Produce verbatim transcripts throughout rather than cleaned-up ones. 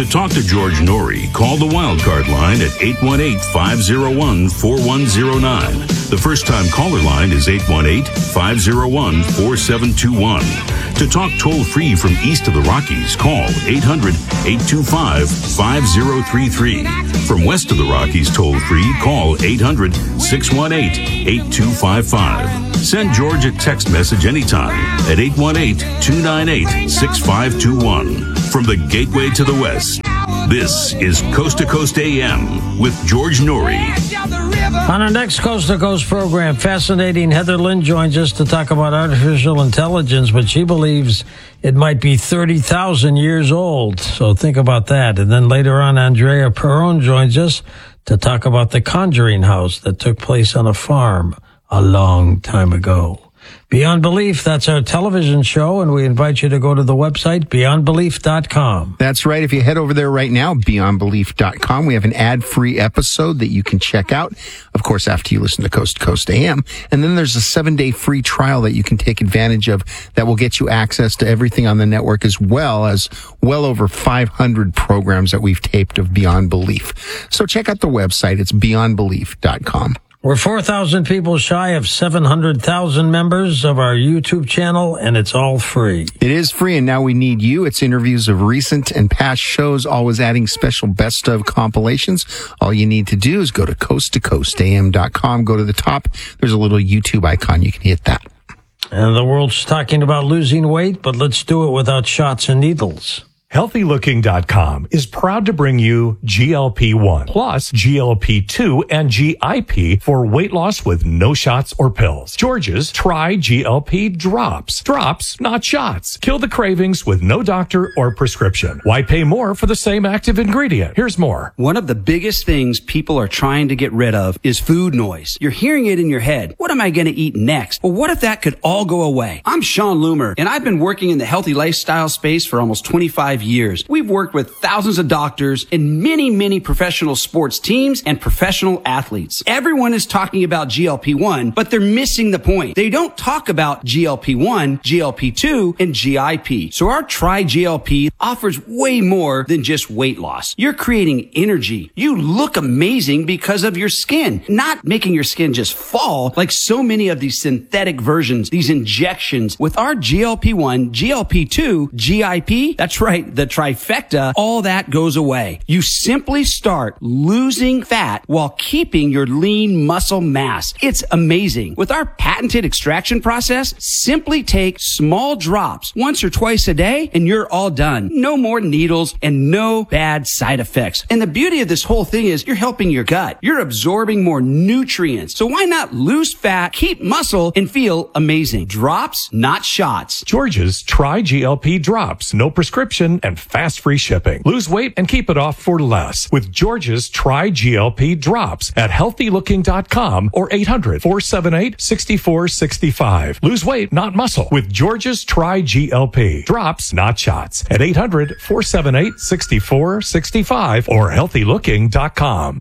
To talk to George Noory, call the Wildcard line at eight one eight, five oh one, four one oh nine. The first-time caller line is eight one eight, five oh one, four seven two one. To talk toll-free from east of the Rockies, call eight hundred, eight two five, five oh three three. From west of the Rockies toll-free, call eight hundred, six one eight, eight two five five. Send George a text message anytime at eight one eight, two nine eight, six five two one. From the gateway to the west, this is Coast to Coast A M with George Noory. On our next Coast to Coast program, fascinating Heather Lynn joins us to talk about artificial intelligence, but she believes it might be thirty thousand years old. So think about that. And then later on, Andrea Perron joins us to talk about the Conjuring House that took place on a farm a long time ago. Beyond Belief, that's our television show, and we invite you to go to the website, beyond belief dot com. That's right. If you head over there right now, beyond belief dot com, we have an ad-free episode that you can check out, of course, after you listen to Coast to Coast A M. And then there's a seven-day free trial that you can take advantage of that will get you access to everything on the network, as well as well over five hundred programs that we've taped of Beyond Belief. So check out the website. It's beyond belief dot com. We're four thousand people shy of seven hundred thousand members of our YouTube channel, and it's all free. It is free, and now we need you. It's interviews of recent and past shows, always adding special best of compilations. All you need to do is go to coast to coast A M dot com. Go to the top. There's a little YouTube icon. You can hit that. And the world's talking about losing weight, but let's do it without shots and needles. healthy looking dot com is proud to bring you G L P one plus G L P two and G I P for weight loss with no shots or pills. George's Try G L P Drops. Drops, not shots. Kill the cravings with no doctor or prescription. Why pay more for the same active ingredient? Here's more. One of the biggest things people are trying to get rid of is food noise. You're hearing it in your head. What am I going to eat next? Well, what if that could all go away? I'm Sean Loomer, and I've been working in the healthy lifestyle space for almost twenty-five years. We've worked with thousands of doctors and many, many professional sports teams and professional athletes. Everyone is talking about G L P one, but they're missing the point. They don't talk about G L P one, G L P two, and G I P. So our Try G L P offers way more than just weight loss. You're creating energy. You look amazing because of your skin, not making your skin just fall like so many of these synthetic versions, these injections. With our G L P one, G L P two, G I P, that's right, the trifecta, all that goes away. You simply start losing fat while keeping your lean muscle mass. It's amazing. With our patented extraction process, simply take small drops once or twice a day and you're all done. No more needles and no bad side effects. And the beauty of this whole thing is you're helping your gut. You're absorbing more nutrients. So why not lose fat, keep muscle, and feel amazing? Drops, not shots. George's Try G L P Drops. No prescription and fast free shipping. Lose weight and keep it off for less with George's Try G L P Drops at healthy looking dot com or eight hundred, four seven eight, six four six five. Lose weight, not muscle with George's Try G L P Drops, not shots at eight hundred, four seven eight, six four six five or healthy looking dot com.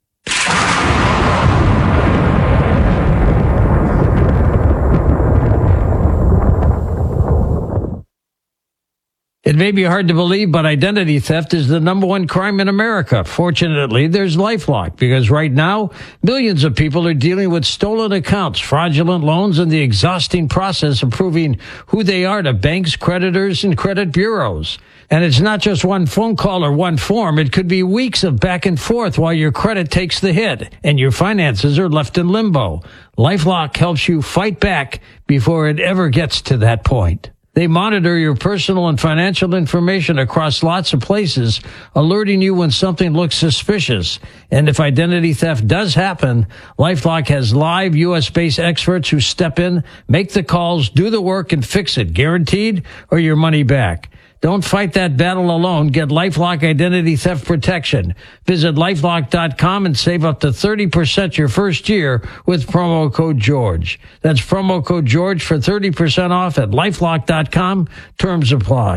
It may be hard to believe, but identity theft is the number one crime in America. Fortunately, there's LifeLock, because right now, millions of people are dealing with stolen accounts, fraudulent loans, and the exhausting process of proving who they are to banks, creditors, and credit bureaus. And it's not just one phone call or one form. It could be weeks of back and forth while your credit takes the hit and your finances are left in limbo. LifeLock helps you fight back before it ever gets to that point. They monitor your personal and financial information across lots of places, alerting you when something looks suspicious. And if identity theft does happen, LifeLock has live U S-based experts who step in, make the calls, do the work, and fix it, guaranteed, or your money back. Don't fight that battle alone. Get LifeLock Identity Theft Protection. Visit lifelock dot com and save up to thirty percent your first year with promo code George. That's promo code George for thirty percent off at lifelock dot com. Terms apply.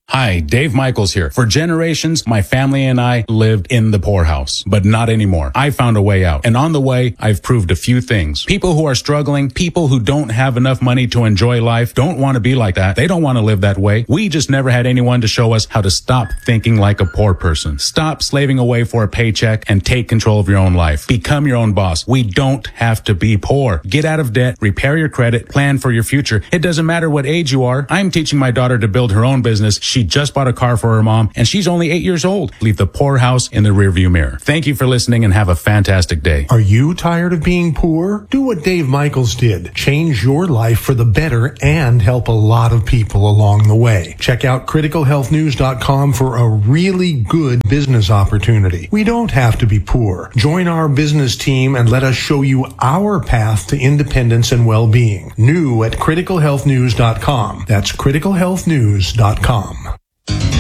Hi, Dave Michaels here. For generations, my family and I lived in the poorhouse, but not anymore. I found a way out. And on the way, I've proved a few things. People who are struggling, people who don't have enough money to enjoy life, don't want to be like that. They don't want to live that way. We just never had anyone to show us how to stop thinking like a poor person. Stop slaving away for a paycheck and take control of your own life. Become your own boss. We don't have to be poor. Get out of debt, repair your credit, plan for your future. It doesn't matter what age you are. I'm teaching my daughter to build her own business. She just bought a car for her mom, and she's only eight years old. Leave the poorhouse in the rearview mirror. Thank you for listening, and have a fantastic day. Are you tired of being poor? Do what Dave Michaels did. Change your life for the better and help a lot of people along the way. Check out critical health news dot com for a really good business opportunity. We don't have to be poor. Join our business team and let us show you our path to independence and well-being. New at critical health news dot com. That's critical health news dot com.